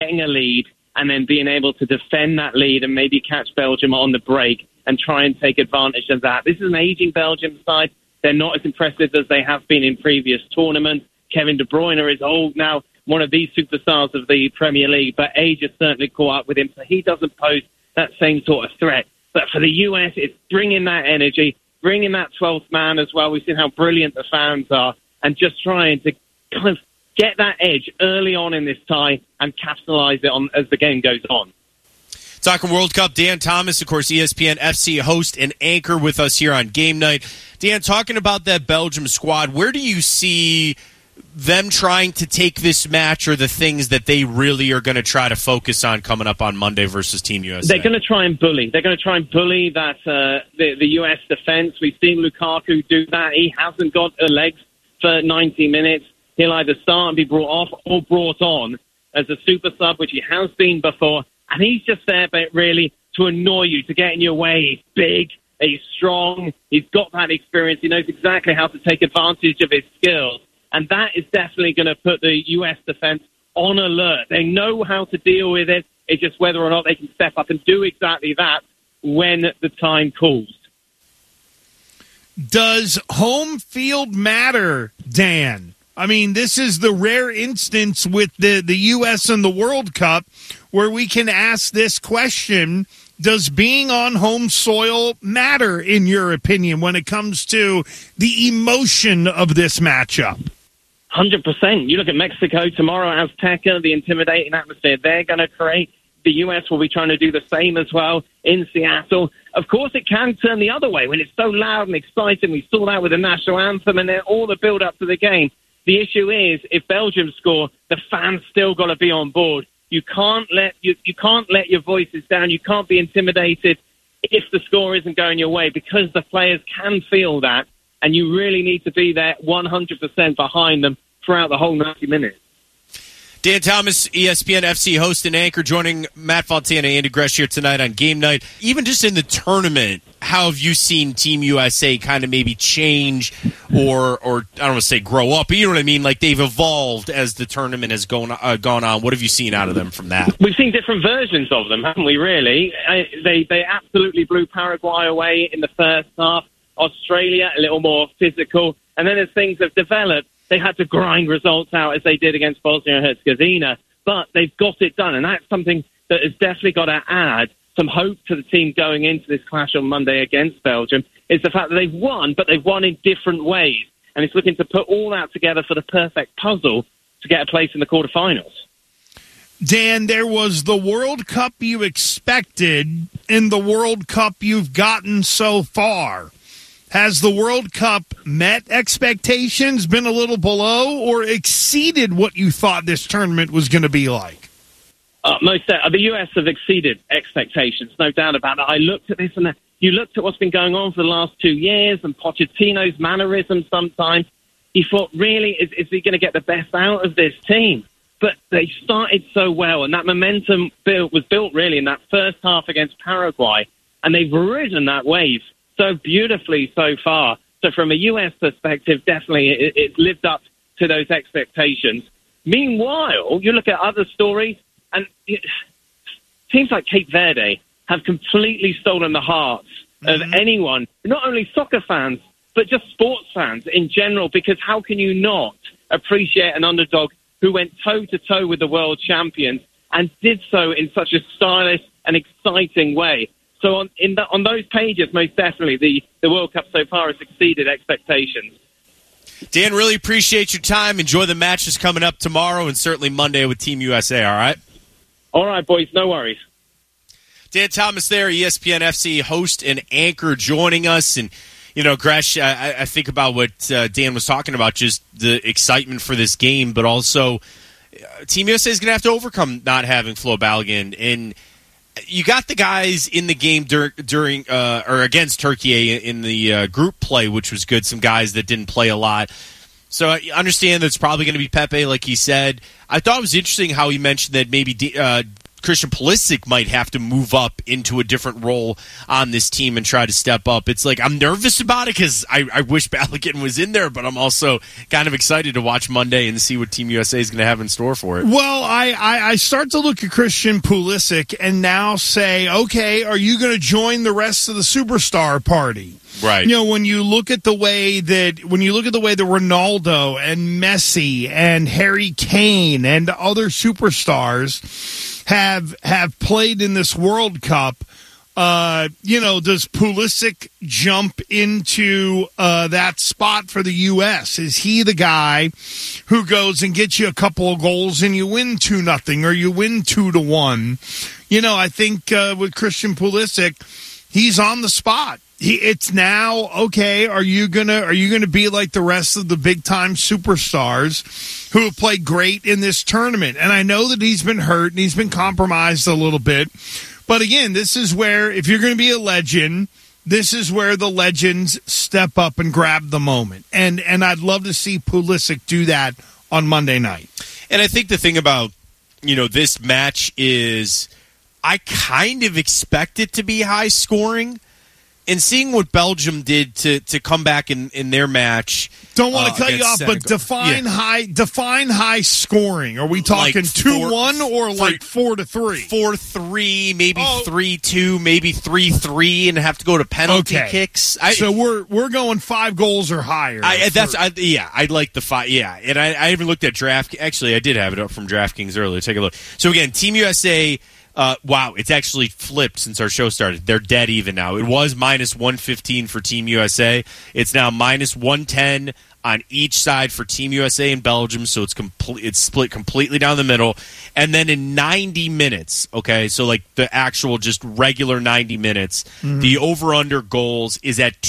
getting a lead and then being able to defend that lead and maybe catch Belgium on the break and try and take advantage of that. This is an aging Belgium side. They're not as impressive as they have been in previous tournaments. Kevin De Bruyne is old now, one of these superstars of the Premier League, but age has certainly caught up with him, so he doesn't pose that same sort of threat. But for the US, it's bringing that energy, bringing that 12th man as well. We've seen how brilliant the fans are, and just trying to kind of get that edge early on in this tie and capitalize it on as the game goes on. Talking World Cup, Dan Thomas, of course, ESPN FC host and anchor with us here on Game Night. Dan, talking about that Belgium squad, where do you see them trying to take this match, or the things that they really are going to try to focus on coming up on Monday versus Team USA? They're going to try and bully. They're going to try and bully that the US defense. We've seen Lukaku do that. He hasn't got the legs for 90 minutes. He'll either start and be brought off or brought on as a super sub, which he has been before. And he's just there, but really to annoy you, to get in your way. He's big, he's strong, he's got that experience. He knows exactly how to take advantage of his skills. And that is definitely going to put the U.S. defense on alert. They know how to deal with it. It's just whether or not they can step up and do exactly that when the time calls. Does home field matter, Dan? I mean, this is the rare instance with the U.S. and the World Cup where we can ask this question: does being on home soil matter, in your opinion, when it comes to the emotion of this matchup? 100%. You look at Mexico tomorrow, Azteca, the intimidating atmosphere they're going to create. The U.S. will be trying to do the same as well in Seattle. Of course, it can turn the other way when it's so loud and exciting. We saw that with the national anthem and all the build-up to the game. The issue is, if Belgium score, the fans still got to be on board. You can't let your voices down. You can't be intimidated if the score isn't going your way, because the players can feel that, and you really need to be there 100% behind them throughout the whole 90 minutes. Dan Thomas, ESPN FC host and anchor, joining Matt Fontana and Andy Gresh here tonight on Game Night. Even just in the tournament, how have you seen Team USA kind of maybe change or I don't want to say grow up, but you know what I mean? Like, they've evolved as the tournament has gone on. What have you seen out of them from that? We've seen different versions of them, haven't we, really? They absolutely blew Paraguay away in the first half. Australia, a little more physical. And then as things have developed, they had to grind results out as they did against Bosnia and Herzegovina. But they've got it done, and that's something that has definitely got to add some hope to the team going into this clash on Monday against Belgium, is the fact that they've won, but they've won in different ways. And it's looking to put all that together for the perfect puzzle to get a place in the quarterfinals. Dan, there was the World Cup you expected and the World Cup you've gotten so far. Has the World Cup met expectations, been a little below, or exceeded what you thought this tournament was going to be like? The U.S. have exceeded expectations, no doubt about it. I looked at this, and you looked at what's been going on for the last 2 years and Pochettino's mannerisms sometimes. You thought, really, is he going to get the best out of this team? But they started so well, and that momentum was built really in that first half against Paraguay, and they've ridden that wave so beautifully so far. So from a U.S. perspective, definitely it's lived up to those expectations. Meanwhile, you look at other stories, and teams like Cape Verde have completely stolen the hearts of anyone, not only soccer fans, but just sports fans in general, because how can you not appreciate an underdog who went toe-to-toe with the world champions and did so in such a stylish and exciting way? So on those pages, most definitely, the World Cup so far has exceeded expectations. Dan, really appreciate your time. Enjoy the matches coming up tomorrow and certainly Monday with Team USA, all right? All right, boys, no worries. Dan Thomas there, ESPN FC host and anchor, joining us. And, you know, Gresh, I think about what Dan was talking about, just the excitement for this game, but also Team USA is going to have to overcome not having Flo Balogun. And you got the guys in the game during or against Turkey in the group play, which was good. Some guys that didn't play a lot. So I understand that it's probably going to be Pepe, like he said. I thought it was interesting how he mentioned that maybe Christian Pulisic might have to move up into a different role on this team and try to step up. It's like I'm nervous about it because I wish Balogun was in there, but I'm also kind of excited to watch Monday and see what Team USA is going to have in store for it. Well, I start to look at Christian Pulisic and now say, okay, are you going to join the rest of the superstar party? Right. You know, when you look at the way that Ronaldo and Messi and Harry Kane and other superstars have played in this World Cup, does Pulisic jump into that spot for the U.S.? Is he the guy who goes and gets you a couple of goals and you win 2-0 or you win 2-1? You know, I think with Christian Pulisic, he's on the spot. It's now, okay, are you gonna be like the rest of the big time superstars who have played great in this tournament? And I know that he's been hurt and he's been compromised a little bit. But again, this is where, if you're going to be a legend, this is where the legends step up and grab the moment. And I'd love to see Pulisic do that on Monday night. And I think the thing about, this match is I kind of expect it to be high scoring. And seeing what Belgium did to come back in their match, don't want to cut you off, Senegal. but define high scoring. Are we talking 2-1 or like 4-3? 4-3, maybe 3-2, maybe 3-3, and have to go to penalty kicks. So we're going 5 goals or higher. I'd like the 5. Yeah, and I even looked at draft. Actually, I did have it up from DraftKings earlier. Take a look. So again, Team USA. Wow, it's actually flipped since our show started. They're dead even now. It was minus 115 for Team USA. It's now minus 110 on each side for Team USA and Belgium, so it's split completely down the middle. And then in 90 minutes, okay, so like the actual just regular 90 minutes, the over-under goals is at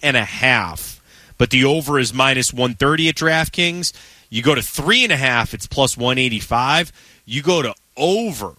2.5, but the over is minus 130 at DraftKings. You go to 3.5, it's plus 185. You go to over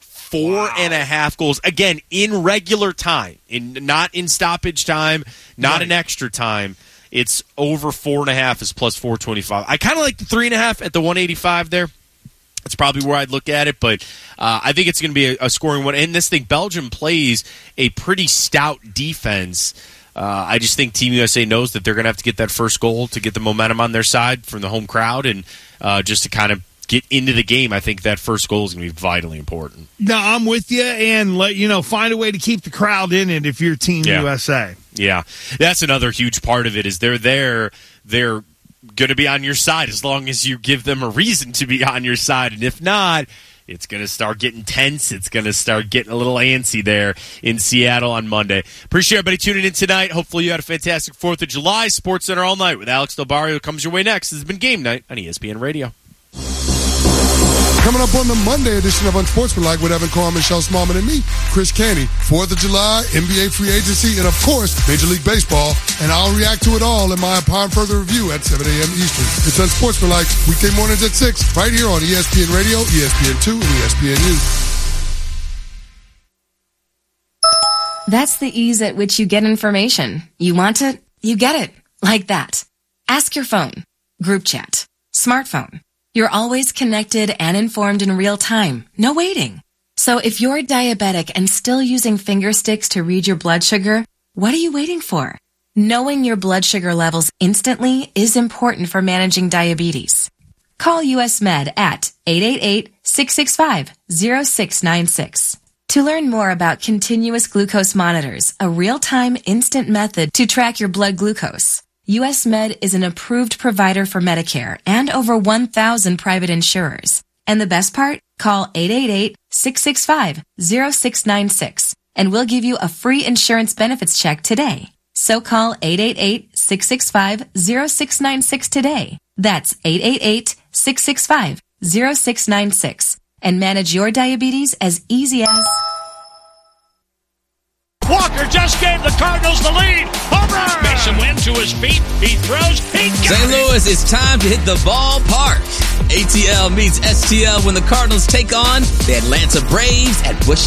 4.5 goals, again, in regular time, not in stoppage time, not in extra time. It's over 4.5 is plus 425. I kind of like the 3.5 at the 185 there. That's probably where I'd look at it, but I think it's going to be a scoring one. And this thing, Belgium plays a pretty stout defense. I just think Team USA knows that they're going to have to get that first goal to get the momentum on their side from the home crowd and just to kind of get into the game. I think that first goal is going to be vitally important. No, I'm with you, and find a way to keep the crowd in it if you're Team USA. Yeah, that's another huge part of it is they're there. They're going to be on your side as long as you give them a reason to be on your side, and if not, it's going to start getting tense. It's going to start getting a little antsy there in Seattle on Monday. Appreciate everybody tuning in tonight. Hopefully you had a fantastic 4th of July. Sports Center all night with Alex Del Barrio comes your way next. This has been Game Night on ESPN Radio. Coming up on the Monday edition of Unsportsmanlike with Evan Carr, Michelle Smallman, and me, Chris Canty. 4th of July, NBA free agency, and of course, Major League Baseball. And I'll react to it all in my upon further review at 7 a.m. Eastern. It's Unsportsmanlike, weekday mornings at 6, right here on ESPN Radio, ESPN2, and ESPNU. That's the ease at which you get information. You want it, you get it. Like that. Ask your phone. Group chat. Smartphone. You're always connected and informed in real time. No waiting. So if you're diabetic and still using finger sticks to read your blood sugar, what are you waiting for? Knowing your blood sugar levels instantly is important for managing diabetes. Call US Med at 888-665-0696. To learn more about continuous glucose monitors, a real-time instant method to track your blood glucose, US Med is an approved provider for Medicare and over 1,000 private insurers. And the best part? Call 888-665-0696 and we'll give you a free insurance benefits check today. So call 888-665-0696 today. That's 888-665-0696 and manage your diabetes as easy as... Walker just gave the Cardinals the lead. Home run! Mason Wynn to his feet. He throws. He got St. Louis, it's time to hit the ballpark. ATL meets STL when the Cardinals take on the Atlanta Braves at Busch